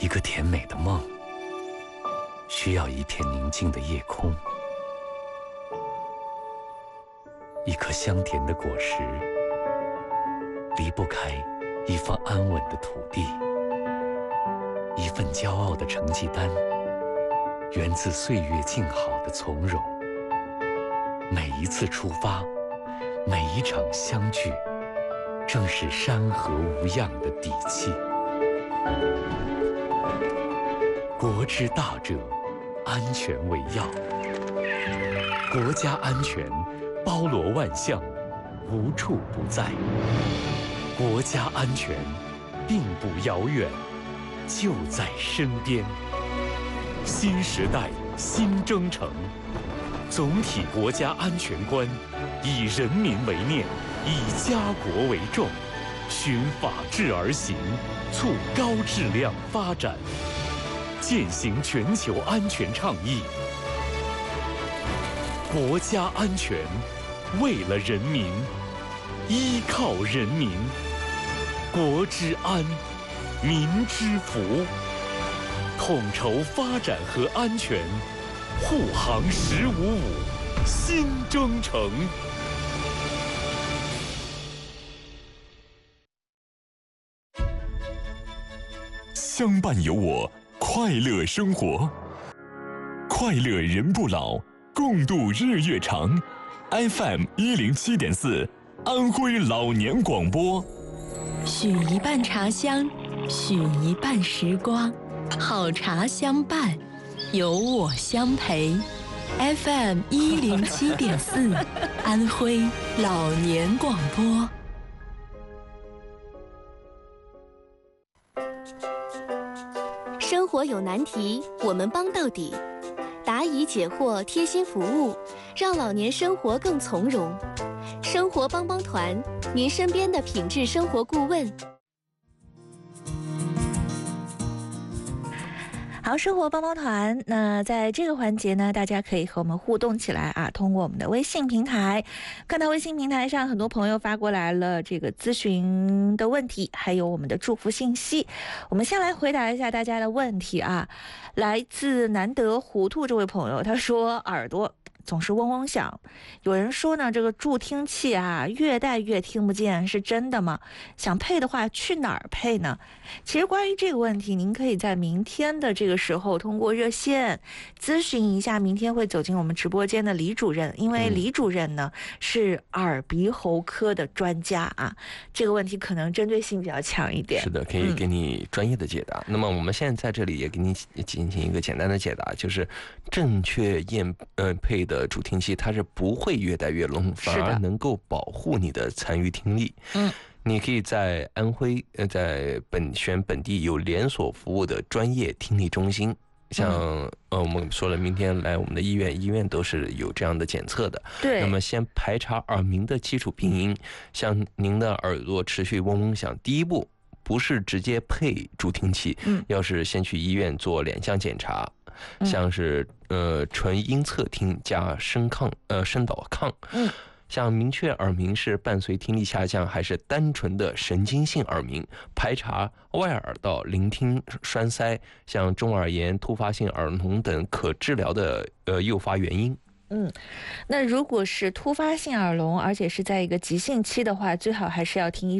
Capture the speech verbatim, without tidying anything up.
一个甜美的梦，需要一片宁静的夜空，一颗香甜的果实，离不开一方安稳的土地，一份骄傲的成绩单，源自岁月静好的从容。每一次出发，每一场相聚，正是山河无恙的底气。国之大者，安全为要。国家安全包罗万象，无处不在。国家安全并不遥远，就在身边。新时代新征程，总体国家安全观以人民为念，以家国为重，循法治而行，促高质量发展，践行全球安全倡议。国家安全，为了人民，依靠人民，国之安，民之福，统筹发展和安全，护航十五五新征程。 相伴有我，快乐生活，快乐人不老，共度日月长。F M 一零七点四，安徽老年广播。 许一半茶香，许一半时光，好茶相伴，有我相陪。F M 一零七点四，安徽老年广播。 生活有难题，我们帮到底。答疑解惑，贴心服务，让老年生活更从容。生活帮帮团，您身边的品质生活顾问。 好，生活帮帮团，那在这个环节呢，大家可以和我们互动起来啊，通过我们的微信平台。看到微信平台上很多朋友发过来了这个咨询的问题，还有我们的祝福信息。我们先来回答一下大家的问题啊。来自难得糊涂这位朋友，他说耳朵总是嗡嗡响，有人说呢，这个助听器啊越戴越听不见，是真的吗？想配的话去哪儿配呢？其实关于这个问题，您可以在明天的这个时候通过热线咨询一下，明天会走进我们直播间的李主任，因为李主任呢、嗯、是耳鼻喉科的专家啊，这个问题可能针对性比较强一点。 是的，可以给你专业的解答、嗯、那么我们现在在这里也给你进行一个简单的解答，就是正确验呃配的助听器，它是不会越戴越聋，反而能够保护你的残余听力。嗯，你可以在安徽呃在本选本地有连锁服务的专业听力中心，像、嗯、呃我们说了，明天来我们的医院，医院都是有这样的检测的。对，那么先排查耳鸣的基础病因，像您的耳朵持续嗡嗡响，第一步不是直接配助听器，嗯，要是先去医院做两项检查。像是呃纯音侧听加声抗呃声导抗，嗯，像明确耳鸣是伴随听力下降还是单纯的神经性耳鸣，排查外耳道聆听栓塞，像中耳炎、突发性耳聋等可治疗的呃诱发原因。 嗯，那如果是突发性耳聋，而且是在一个急性期的话，最好还是要听医